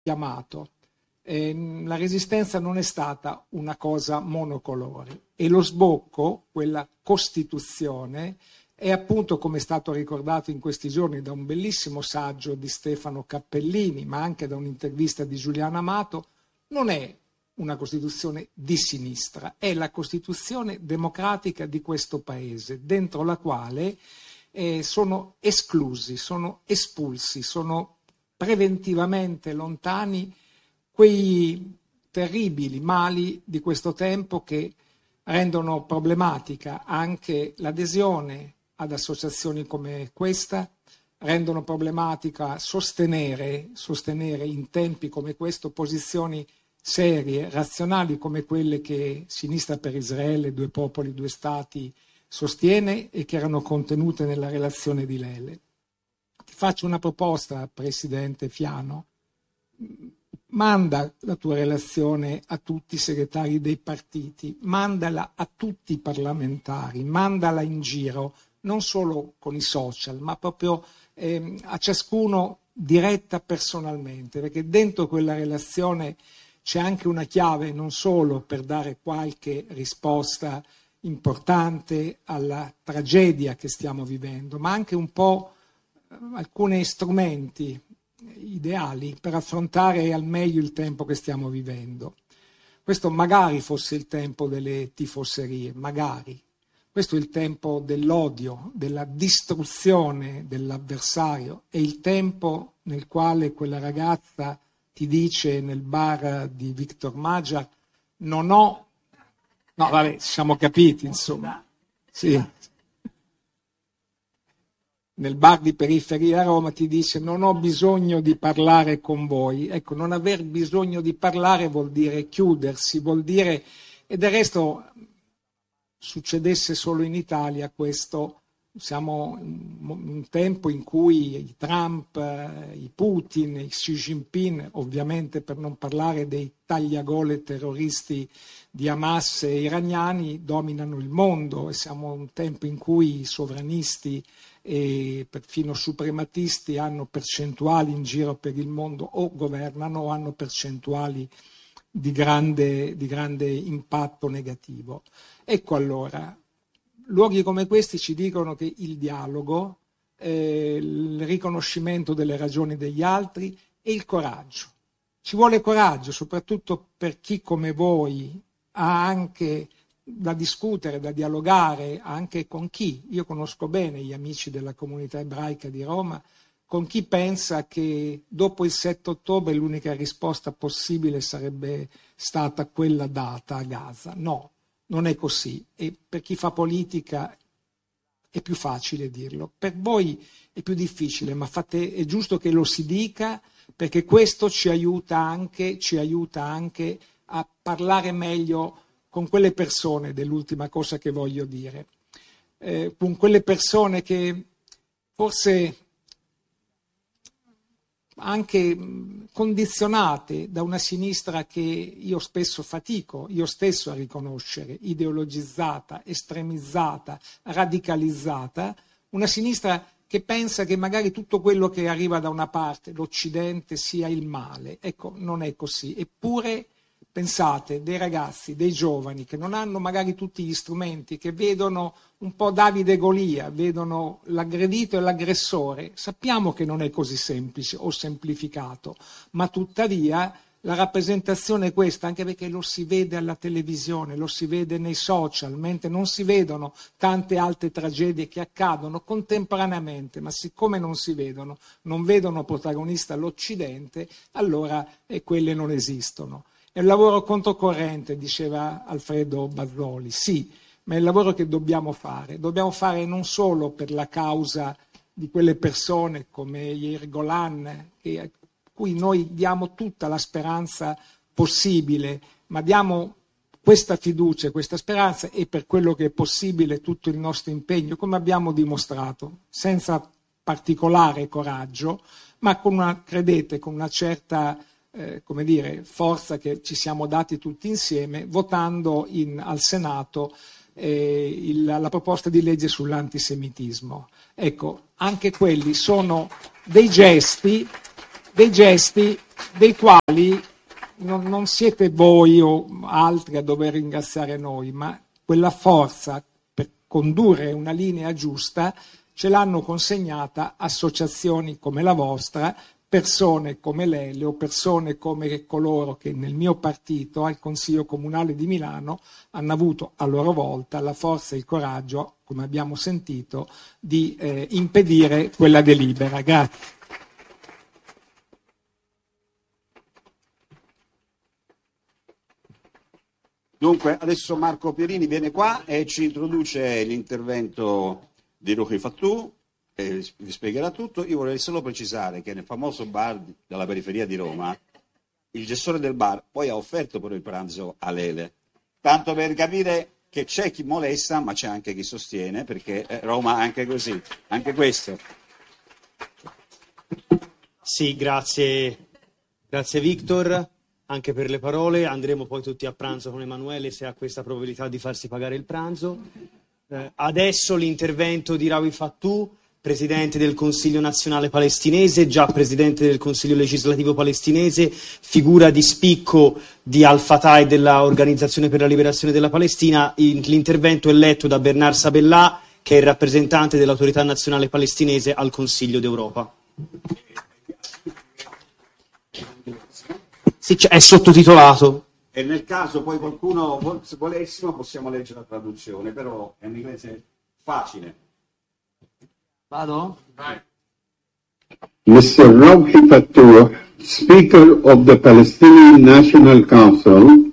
chiamato. La resistenza non è stata una cosa monocolore e lo sbocco, quella Costituzione, è appunto, come è stato ricordato in questi giorni da un bellissimo saggio di Stefano Cappellini, ma anche da un'intervista di Giuliano Amato, non è una Costituzione di sinistra, è la Costituzione democratica di questo Paese, dentro la quale sono esclusi, sono espulsi, sono preventivamente lontani quei terribili mali di questo tempo che rendono problematica anche l'adesione ad associazioni come questa, rendono problematica sostenere in tempi come questo posizioni serie, razionali come quelle che Sinistra per Israele, due popoli, due stati sostiene e che erano contenute nella relazione di Lele. Ti faccio una proposta, Presidente Fiano. Manda la tua relazione a tutti i segretari dei partiti, mandala a tutti i parlamentari, mandala in giro, non solo con i social, ma proprio a ciascuno diretta personalmente, perché dentro quella relazione c'è anche una chiave non solo per dare qualche risposta importante alla tragedia che stiamo vivendo, ma anche un po' alcuni strumenti ideali per affrontare al meglio il tempo che stiamo vivendo. Questo magari fosse il tempo delle tifoserie, magari. Questo è il tempo dell'odio, della distruzione dell'avversario, è il tempo nel quale quella ragazza ti dice nel bar di Victor Magyar non ho... No, vabbè, ci siamo capiti, insomma. Sì. Nel bar di periferia a Roma ti dice non ho bisogno di parlare con voi. Ecco, non aver bisogno di parlare vuol dire chiudersi, vuol dire... E del resto, succedesse solo in Italia questo, siamo in un tempo in cui i Trump, i Putin, i Xi Jinping, ovviamente per non parlare dei tagliagole terroristi di Hamas e iraniani, dominano il mondo e siamo in un tempo in cui i sovranisti e perfino suprematisti hanno percentuali in giro per il mondo o governano o hanno percentuali di grande impatto negativo. Ecco allora, luoghi come questi ci dicono che il dialogo, il riconoscimento delle ragioni degli altri e il coraggio. Ci vuole coraggio, soprattutto per chi come voi ha anche da discutere, da dialogare anche con chi, io conosco bene gli amici della comunità ebraica di Roma, con chi pensa che dopo il 7 ottobre l'unica risposta possibile sarebbe stata quella data a Gaza. No, non è così e per chi fa politica è più facile dirlo, per voi è più difficile, ma è giusto che lo si dica perché questo ci aiuta anche a parlare meglio con quelle persone, dell'ultima cosa che voglio dire, con quelle persone che forse anche condizionate da una sinistra che io spesso fatico, io stesso a riconoscere, ideologizzata, estremizzata, radicalizzata, una sinistra che pensa che magari tutto quello che arriva da una parte, l'Occidente, sia il male. Ecco, non è così. Eppure pensate, dei ragazzi, dei giovani che non hanno magari tutti gli strumenti, che vedono un po' Davide e Golia, vedono l'aggredito e l'aggressore, sappiamo che non è così semplice o semplificato, ma tuttavia la rappresentazione è questa, anche perché lo si vede alla televisione, lo si vede nei social, mentre non si vedono tante altre tragedie che accadono contemporaneamente, ma siccome non si vedono, non vedono protagonista l'Occidente, allora quelle non esistono. È un lavoro controcorrente, diceva Alfredo Bazzoli, sì, ma è il lavoro che dobbiamo fare non solo per la causa di quelle persone come Yair Golan, a cui noi diamo tutta la speranza possibile, ma diamo questa fiducia, questa speranza e per quello che è possibile tutto il nostro impegno, come abbiamo dimostrato, senza particolare coraggio, ma credete, con una certa forza che ci siamo dati tutti insieme, votando al Senato la proposta di legge sull'antisemitismo. Ecco, anche quelli sono dei gesti dei quali non siete voi o altri a dover ringraziare noi, ma quella forza per condurre una linea giusta ce l'hanno consegnata associazioni come la vostra, persone come l'Elio, persone come coloro che nel mio partito, al Consiglio Comunale di Milano, hanno avuto a loro volta la forza e il coraggio, come abbiamo sentito, di impedire quella delibera. Grazie. Dunque, adesso Marco Pierini viene qua e ci introduce l'intervento di Ruchi Fattù, e vi spiegherà tutto. Io vorrei solo precisare che nel famoso bar della periferia di Roma, il gestore del bar poi ha offerto però il pranzo a Lele, tanto per capire che c'è chi molesta, ma c'è anche chi sostiene, perché Roma è anche così, anche questo. Sì, grazie Victor, anche per le parole. Andremo poi tutti a pranzo con Emanuele se ha questa probabilità di farsi pagare il pranzo. Adesso l'intervento di Rawi Fattù, presidente del Consiglio nazionale palestinese, già presidente del Consiglio legislativo palestinese, figura di spicco di Al-Fatah e dell'Organizzazione per la Liberazione della Palestina. L'intervento è letto da Bernard Sabella, che è il rappresentante dell'Autorità Nazionale Palestinese al Consiglio d'Europa. Sì, è sottotitolato. E nel caso poi qualcuno, se volessimo, possiamo leggere la traduzione, però è un inglese facile. Vado? Vai. Mr. Rawhi Fattouh, Speaker of the Palestinian National Council,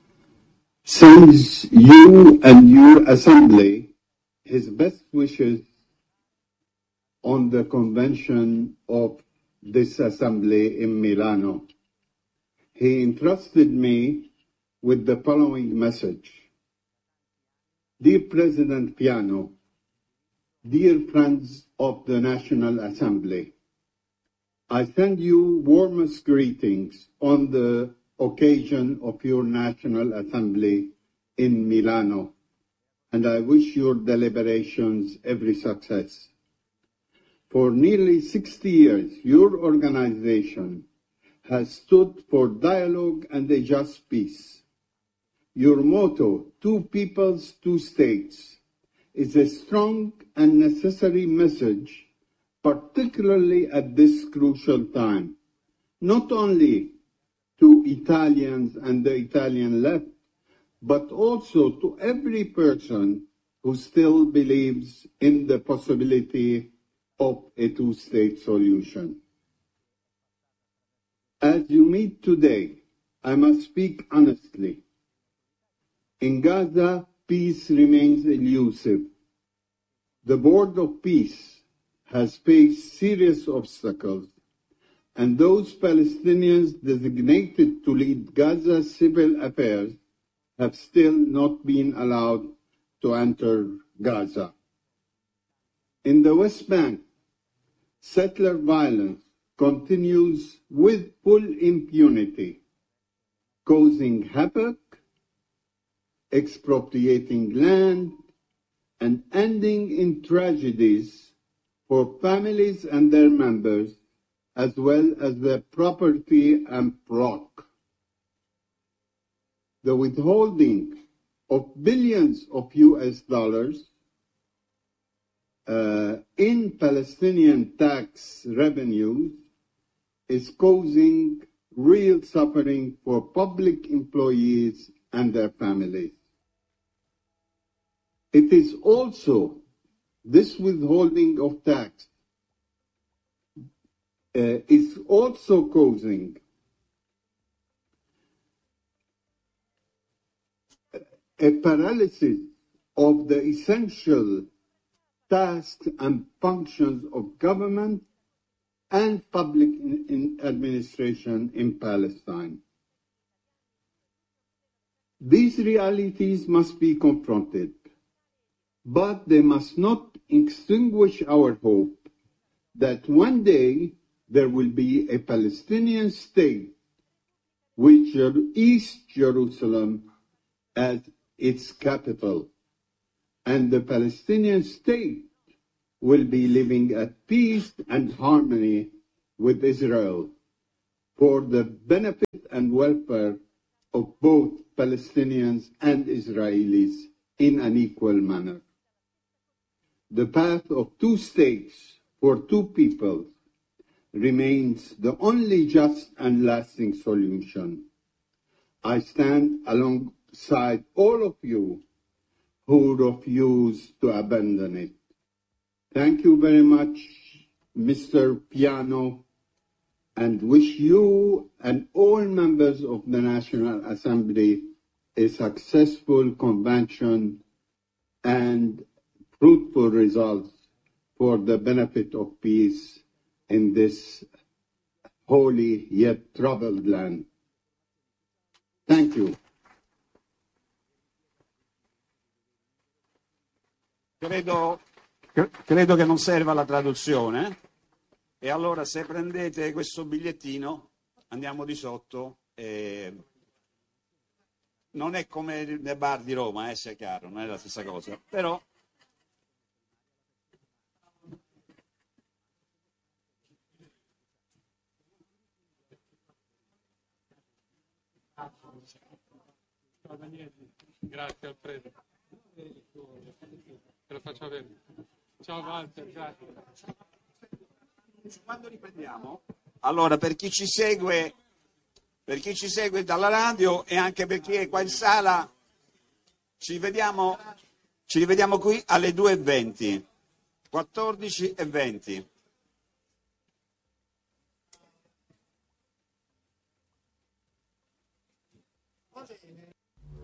sends you and your assembly his best wishes on the convention of this assembly in Milano. He entrusted me with the following message. Dear President Piano, dear friends of the National Assembly, I send you warmest greetings on the occasion of your National Assembly in Milano, and I wish your deliberations every success. For nearly 60 years, your organization has stood for dialogue and a just peace. Your motto, two peoples, two states, is a strong and necessary message, particularly at this crucial time, not only to Italians and the Italian left, but also to every person who still believes in the possibility of a two-state solution. As you meet today, I must speak honestly. In Gaza, peace remains elusive. The Board of Peace has faced serious obstacles, and those Palestinians designated to lead Gaza's civil affairs have still not been allowed to enter Gaza. In the West Bank, settler violence continues with full impunity, causing havoc, expropriating land, and ending in tragedies for families and their members, as well as their property and flock. The withholding of billions of US dollars in Palestinian tax revenues is causing real suffering for public employees and their families. It is also this withholding of tax is also causing a paralysis of the essential tasks and functions of government and public administration in Palestine. These realities must be confronted, but they must not extinguish our hope that one day there will be a Palestinian state with East Jerusalem as its capital, and the Palestinian state will be living at peace and harmony with Israel. for the benefit and welfare of both Palestinians and Israelis in an equal manner. The path of two states for two peoples remains the only just and lasting solution. I stand alongside all of you who refuse to abandon it. Thank you very much, Mr. Piano, and wish you and all members of the National Assembly a successful convention and fruitful results for the benefit of peace in this holy yet troubled land. Thank you. Credo che non serva la traduzione. E allora se prendete questo bigliettino, andiamo di sotto. Non è come nei bar di Roma, sia chiaro, non è la stessa cosa. Però Ciao Daniele, grazie Alfredo. Te lo faccio avere. Ciao Walter, grazie. Quando riprendiamo? Allora, per chi ci segue dalla radio e anche per chi è qua in sala, ci rivediamo qui alle 2:20, 14:20.